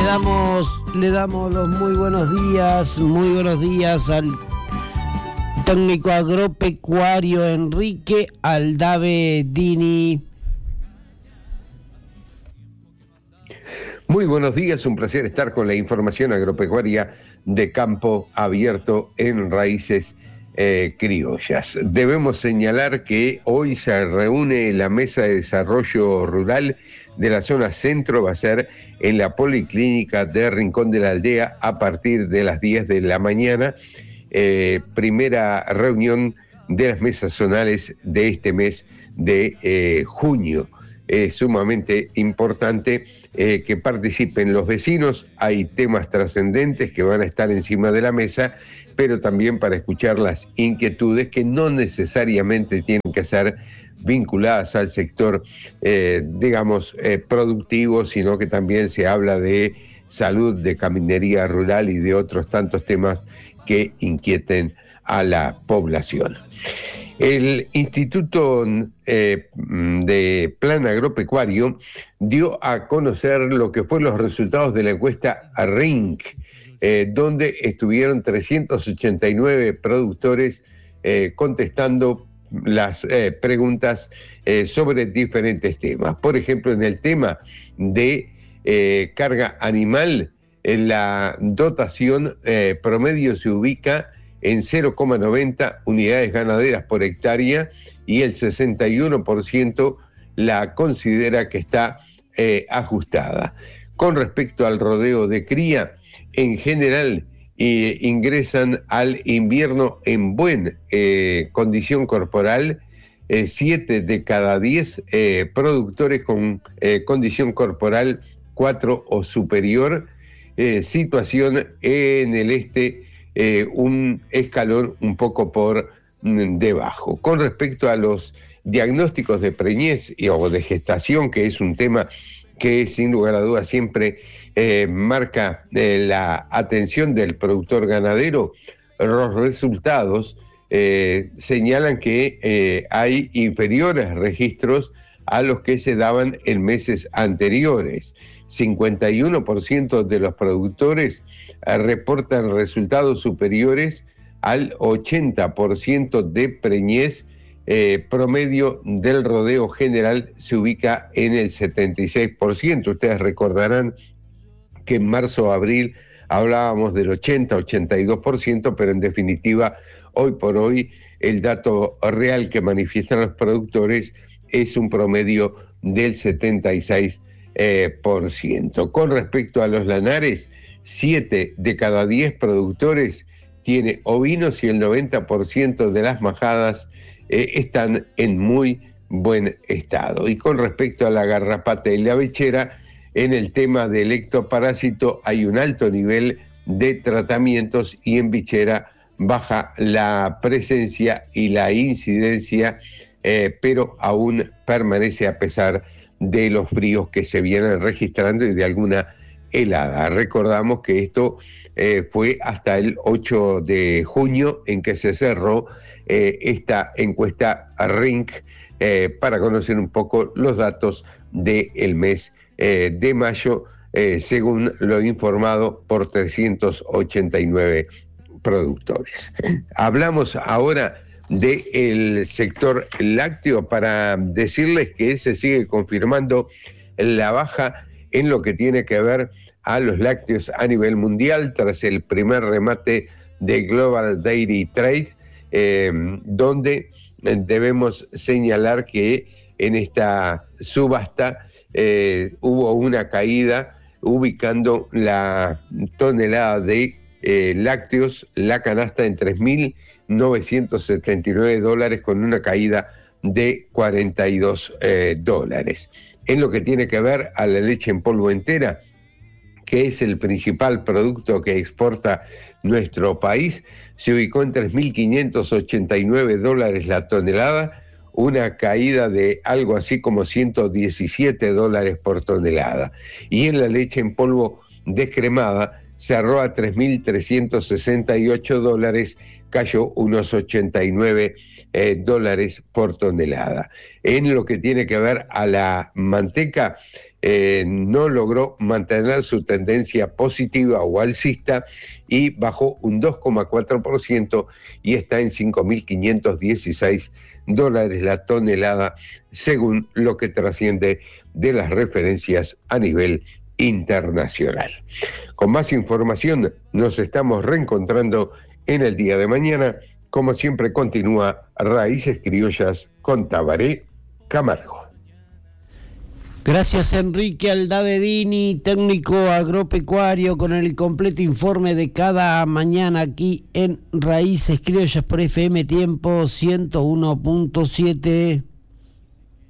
Le damos los muy buenos días al técnico agropecuario Enrique Aldave Dini. Muy buenos días, un placer estar con la información agropecuaria de Campo Abierto en Raíces Criollas. Debemos señalar que hoy se reúne la Mesa de Desarrollo Rural de la zona centro, va a ser en la Policlínica de Rincón de la Aldea a partir de las 10 de la mañana. Primera reunión de las mesas zonales de este mes de junio. Es sumamente importante que participen los vecinos. Hay temas trascendentes que van a estar encima de la mesa, pero también para escuchar las inquietudes que no necesariamente tienen que ser vinculadas al sector, productivo, sino que también se habla de salud, de caminería rural y de otros tantos temas que inquieten a la población. El Instituto de Plan Agropecuario dio a conocer lo que fueron los resultados de la encuesta RINC, donde estuvieron 389 productores contestando las preguntas sobre diferentes temas. Por ejemplo, en el tema de carga animal, la dotación promedio se ubica en 0,90 unidades ganaderas por hectárea y el 61% la considera que está ajustada. Con respecto al rodeo de cría, en general ingresan al invierno en buena condición corporal 7 de cada 10 productores con condición corporal 4 o superior, situación en el este un escalón un poco por debajo. Con respecto a los diagnósticos de preñez o de gestación, que es un tema que sin lugar a dudas siempre marca la atención del productor ganadero, los resultados señalan que hay inferiores registros a los que se daban en meses anteriores. 51% de los productores reportan resultados superiores al 80% de preñez. Promedio del rodeo general se ubica en el 76%. Ustedes recordarán que en marzo o abril hablábamos del 80-82%, pero en definitiva, hoy por hoy, el dato real que manifiestan los productores es un promedio del 76%. Con respecto a los lanares, 7 de cada 10 productores tiene ovinos y el 90% de las majadas están en muy buen estado. Y con respecto a la garrapata y la lechera, en el tema del ectoparásito hay un alto nivel de tratamientos y en bichera baja la presencia y la incidencia, pero aún permanece a pesar de los fríos que se vienen registrando y de alguna helada. Recordamos que esto fue hasta el 8 de junio en que se cerró esta encuesta RINC para conocer un poco los datos del mes de mayo, según lo informado por 389 productores. Hablamos ahora del sector lácteo para decirles que se sigue confirmando la baja en lo que tiene que ver a los lácteos a nivel mundial tras el primer remate de Global Dairy Trade, donde debemos señalar que en esta subasta hubo una caída ubicando la tonelada de lácteos, la canasta en $3.979 con una caída de $42. En lo que tiene que ver a la leche en polvo entera, que es el principal producto que exporta nuestro país, se ubicó en $3.589 la tonelada, una caída de algo así como $117 por tonelada. Y en la leche en polvo descremada cerró a $3.368, cayó unos $89 por tonelada. En lo que tiene que ver a la manteca, no logró mantener su tendencia positiva o alcista y bajó un 2,4% y está en $5.516 la tonelada, según lo que trasciende de las referencias a nivel internacional. Con más información nos estamos reencontrando en el día de mañana. Como siempre, continúa Raíces Criollas con Tabaré Camargo. Gracias, Enrique Aldavedini, técnico agropecuario, con el completo informe de cada mañana aquí en Raíces Criollas por FM Tiempo 101.7.